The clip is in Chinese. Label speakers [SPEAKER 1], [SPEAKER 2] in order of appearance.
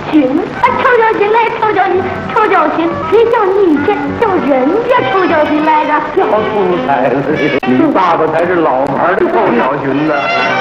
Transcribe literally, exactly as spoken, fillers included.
[SPEAKER 1] 勋啊，臭脚心来，臭脚心，臭脚心，谁叫你这叫人家臭脚心来着？
[SPEAKER 2] 小兔崽子，你爸爸才是老牌的臭脚心呢。